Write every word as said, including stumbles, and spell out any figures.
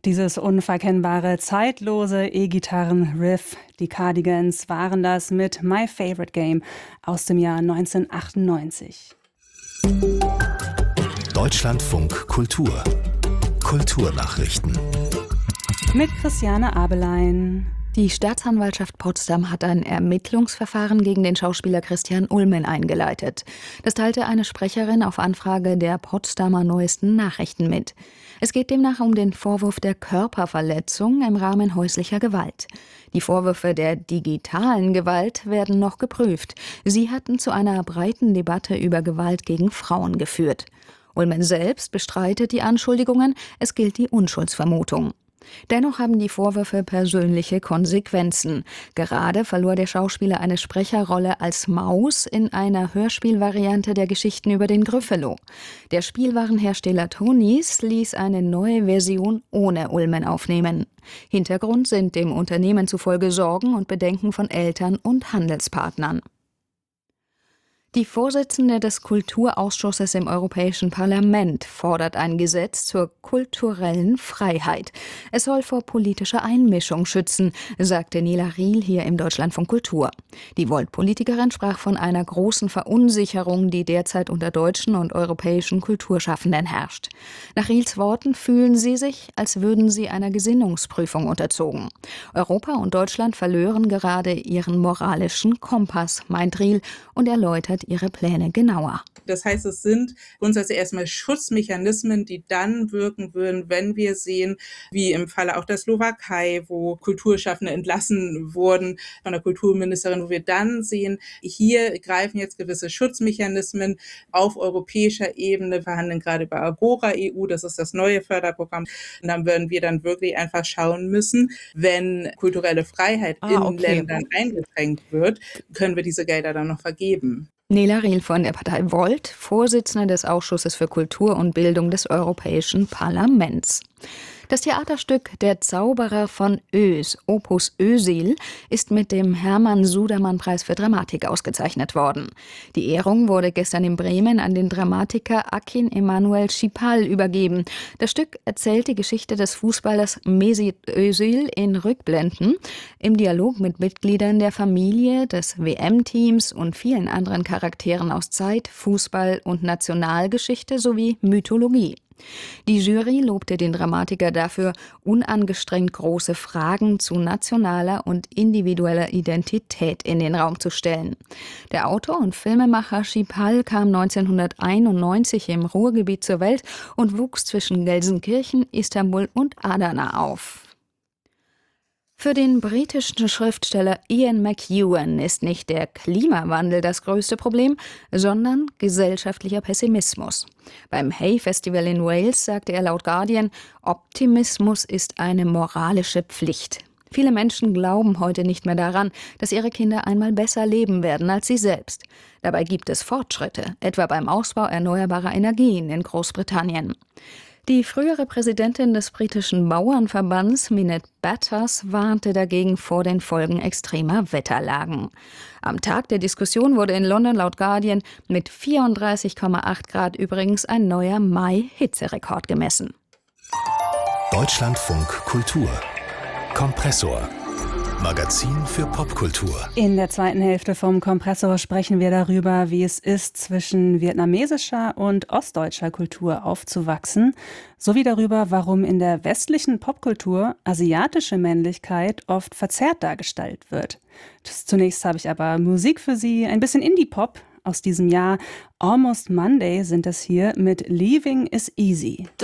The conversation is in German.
Dieses unverkennbare, zeitlose E-Gitarren-Riff, die Cardigans waren das mit My Favorite Game aus dem Jahr neunzehnhundertachtundneunzig. Deutschlandfunk Kultur. Kulturnachrichten. Mit Christiane Abelein. Die Staatsanwaltschaft Potsdam hat ein Ermittlungsverfahren gegen den Schauspieler Christian Ulmen eingeleitet. Das teilte eine Sprecherin auf Anfrage der Potsdamer Neuesten Nachrichten mit. Es geht demnach um den Vorwurf der Körperverletzung im Rahmen häuslicher Gewalt. Die Vorwürfe der digitalen Gewalt werden noch geprüft. Sie hatten zu einer breiten Debatte über Gewalt gegen Frauen geführt. Ulmen selbst bestreitet die Anschuldigungen, es gilt die Unschuldsvermutung. Dennoch haben die Vorwürfe persönliche Konsequenzen. Gerade verlor der Schauspieler eine Sprecherrolle als Maus in einer Hörspielvariante der Geschichten über den Gryffalo. Der Spielwarenhersteller Tonys ließ eine neue Version ohne Ulmen aufnehmen. Hintergrund sind dem Unternehmen zufolge Sorgen und Bedenken von Eltern und Handelspartnern. Die Vorsitzende des Kulturausschusses im Europäischen Parlament fordert ein Gesetz zur kulturellen Freiheit. Es soll vor politischer Einmischung schützen, sagte Nela Riel hier im Deutschlandfunk Kultur. Die Volt-Politikerin sprach von einer großen Verunsicherung, die derzeit unter deutschen und europäischen Kulturschaffenden herrscht. Nach Riels Worten fühlen sie sich, als würden sie einer Gesinnungsprüfung unterzogen. Europa und Deutschland verlören gerade ihren moralischen Kompass, meint Riel und erläutert ihre Pläne genauer. Das heißt, es sind grundsätzlich erstmal Schutzmechanismen, die dann wirken würden, wenn wir sehen, wie im Falle auch der Slowakei, wo Kulturschaffende entlassen wurden von der Kulturministerin, wo wir dann sehen, hier greifen jetzt gewisse Schutzmechanismen auf europäischer Ebene. Wir verhandeln gerade bei Agora E U, das ist das neue Förderprogramm. Und dann würden wir dann wirklich einfach schauen müssen, wenn kulturelle Freiheit ah, in okay. Ländern eingeschränkt wird, können wir diese Gelder dann noch vergeben. Nela Riel von der Partei Volt, Vorsitzende des Ausschusses für Kultur und Bildung des Europäischen Parlaments. Das Theaterstück Der Zauberer von Oes, Opus Oesil, ist mit dem Hermann-Sudermann-Preis für Dramatik ausgezeichnet worden. Die Ehrung wurde gestern in Bremen an den Dramatiker Akin Emanuel Schipal übergeben. Das Stück erzählt die Geschichte des Fußballers Mesut Özil in Rückblenden, im Dialog mit Mitgliedern der Familie, des W M-Teams und vielen anderen Charakteren aus Zeit, Fußball und Nationalgeschichte sowie Mythologie. Die Jury lobte den Dramatiker dafür, unangestrengt große Fragen zu nationaler und individueller Identität in den Raum zu stellen. Der Autor und Filmemacher Schipal kam neunzehnhunderteinundneunzig im Ruhrgebiet zur Welt und wuchs zwischen Gelsenkirchen, Istanbul und Adana auf. Für den britischen Schriftsteller Ian McEwan ist nicht der Klimawandel das größte Problem, sondern gesellschaftlicher Pessimismus. Beim Hay Festival in Wales sagte er laut Guardian, Optimismus ist eine moralische Pflicht. Viele Menschen glauben heute nicht mehr daran, dass ihre Kinder einmal besser leben werden als sie selbst. Dabei gibt es Fortschritte, etwa beim Ausbau erneuerbarer Energien in Großbritannien. Die frühere Präsidentin des britischen Bauernverbands, Minette Batters, warnte dagegen vor den Folgen extremer Wetterlagen. Am Tag der Diskussion wurde in London laut Guardian mit vierunddreißig Komma acht Grad übrigens ein neuer Mai-Hitzerekord gemessen. Deutschlandfunk Kultur. Kompressor. Magazin für Popkultur. In der zweiten Hälfte vom Kompressor sprechen wir darüber, wie es ist, zwischen vietnamesischer und ostdeutscher Kultur aufzuwachsen, sowie darüber, warum in der westlichen Popkultur asiatische Männlichkeit oft verzerrt dargestellt wird. Zunächst habe ich aber Musik für Sie, ein bisschen Indie-Pop aus diesem Jahr. Almost Monday sind es hier mit Leaving is Easy.